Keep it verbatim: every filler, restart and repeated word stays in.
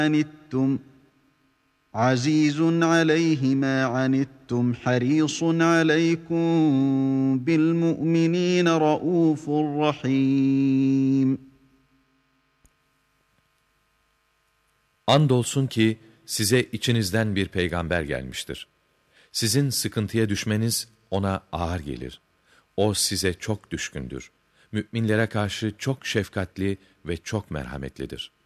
عنتم عزيز عليه ما عنتم حريص عليكم بالمؤمنين رؤوف رحيم. Andolsun ki size içinizden bir peygamber gelmiştir. Sizin sıkıntıya düşmeniz ona ağır gelir. O size çok düşkündür. Müminlere karşı çok şefkatli ve çok merhametlidir.